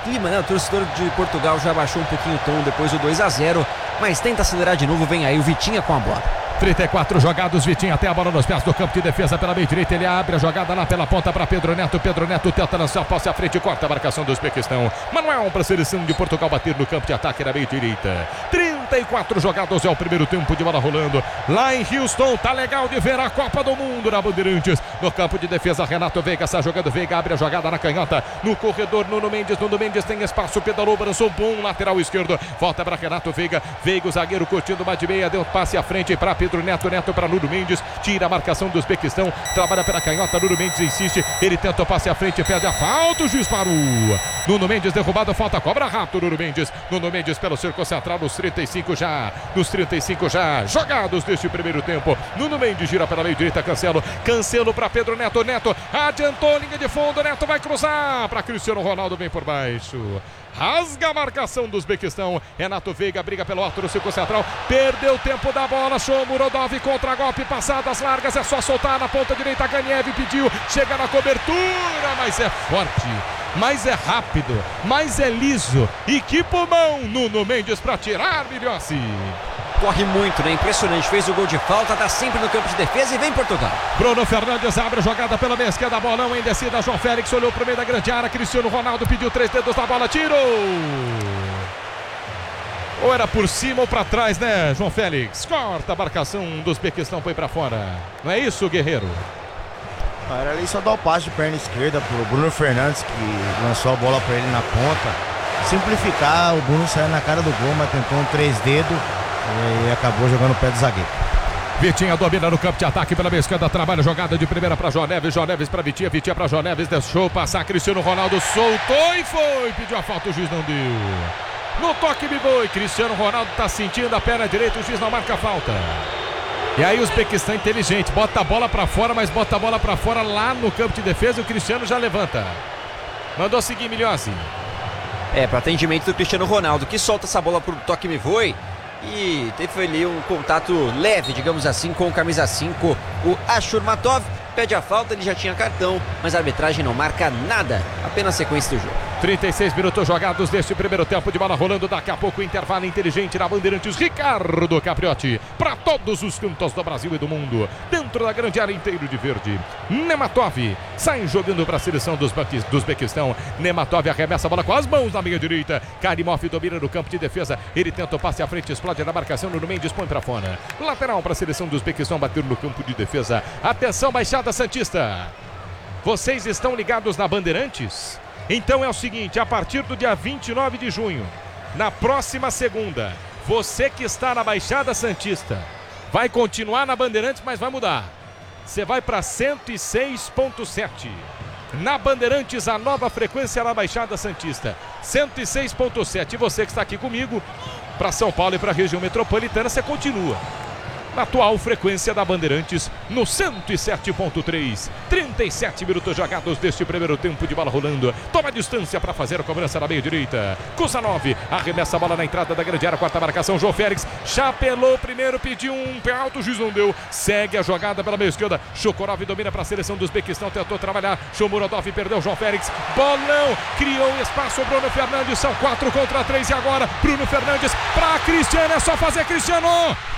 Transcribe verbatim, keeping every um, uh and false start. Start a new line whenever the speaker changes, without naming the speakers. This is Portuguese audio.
clima, né? O torcedor de Portugal já baixou um pouquinho o tom depois do dois a zero, mas tenta acelerar de novo. Vem aí o Vitinha com a bola.
trinta e quatro jogados, Vitinho até a bola nos pés do campo de defesa pela meia direita, ele abre a jogada lá pela ponta para Pedro Neto, Pedro Neto tenta lançar a posse à frente, corta a marcação do Uzbequistão, Manuel para a seleção de Portugal bater no campo de ataque na meia direita. Trinta e quatro jogados é o primeiro tempo de bola rolando lá em Houston. Tá legal de ver a Copa do Mundo na Bandeirantes. No campo de defesa, Renato Veiga está jogando, Veiga abre a jogada na canhota, no corredor, Nuno Mendes, Nuno Mendes tem espaço, pedalou, balançou, bom lateral esquerdo, volta para Renato Veiga, Veiga o zagueiro curtindo uma de meia, deu passe à frente para Pedro Neto, Neto para Nuno Mendes, tira a marcação do Uzbequistão, trabalha pela canhota, Nuno Mendes insiste, ele tenta o passe à frente, perde a falta, o juiz parou. Nuno Mendes derrubado, falta, cobra rápido, Nuno Mendes, Nuno Mendes pelo cerco central, nos trinta e cinco já, nos trinta e cinco já, jogados deste primeiro tempo, Nuno Mendes gira pela meia direita, Cancelo, Cancelo para Pedro Neto, Neto adiantou, linha de fundo, Neto vai cruzar para Cristiano Ronaldo, vem por baixo. Rasga a marcação do Uzbequistão. Renato Veiga briga pelo alto do círculo central. Perdeu o tempo da bola. Shomurodov contra golpe. Passadas largas. É só soltar na ponta direita. Ganiev pediu. Chega na cobertura. Mas é forte. Mas é rápido. Mas é liso. E que pulmão. Nuno Mendes para tirar, Milhossi.
Corre muito, né? Impressionante. Fez o gol de falta, tá sempre no campo de defesa e vem Portugal.
Bruno Fernandes abre a jogada pela meia esquerda, bolão em descida, João Félix olhou pro meio da grande área, Cristiano Ronaldo pediu três dedos na bola, tirou! Ou era por cima ou pra trás, né, João Félix? Corta a marcação do Uzbequistão, foi pra fora. Não é isso, Guerreiro?
Era ali só dar o passe de perna esquerda pro Bruno Fernandes, que lançou a bola pra ele na ponta. Simplificar, o Bruno saiu na cara do gol, mas tentou um três dedos e acabou jogando o pé do zagueiro.
Vitinha domina no campo de ataque pela meia esquerda, trabalha jogada de primeira para João Neves, João Neves para Vitinha, Vitinha para João Neves, deixou passar Cristiano Ronaldo, soltou e foi, pediu a falta, o juiz não deu. No toque me foi, Cristiano Ronaldo está sentindo a perna direita, o juiz não marca a falta. E aí o Uzbequistão inteligente, bota a bola para fora, mas bota a bola para fora lá no campo de defesa e o Cristiano já levanta. Mandou seguir, Milhossi.
É, para atendimento do Cristiano Ronaldo, que solta essa bola pro toque me foi. E teve ali um contato leve, digamos assim, com o camisa cinco, o Ashurmatov. Pede a falta, ele já tinha cartão, mas a arbitragem não marca nada, apenas sequência do jogo.
trinta e seis minutos jogados deste primeiro tempo de bola rolando, daqui a pouco intervalo inteligente na Bandeirantes, Ricardo Capriotti, para todos os cantos do Brasil e do mundo, dentro da grande área inteiro de verde. Nematov sai jogando para a seleção dos do Uzbequistão, Nematov arremessa a bola com as mãos na meia direita, Karimov domina no campo de defesa, ele tenta o passe à frente, explode na marcação, Nuno Mendes põe para fora, lateral para a seleção do Uzbequistão, bater no campo de defesa, atenção Baixada Santista, vocês estão ligados na Bandeirantes? Então é o seguinte, a partir do dia vinte e nove de junho, na próxima segunda, você que está na Baixada Santista, vai continuar na Bandeirantes, mas vai mudar. Você vai para cento e seis ponto sete. Na Bandeirantes, a nova frequência na Baixada Santista, cento e seis ponto sete. E você que está aqui comigo, para São Paulo e para a região metropolitana, você continua na atual frequência da Bandeirantes, no cento e sete ponto três. trinta e sete minutos jogados deste primeiro tempo de bola rolando. Toma distância para fazer a cobrança na meia direita. Kusanov arremessa a bola na entrada da grande área. Quarta marcação, João Félix chapelou primeiro, pediu um pé alto, o juiz não deu. Segue a jogada pela meia esquerda. Shokorov domina para a seleção do Uzbequistão, tentou trabalhar. Shomurodov perdeu, João Félix. Bolão, criou espaço, Bruno Fernandes. São quatro contra três e agora Bruno Fernandes para Cristiano. É só fazer, Cristiano!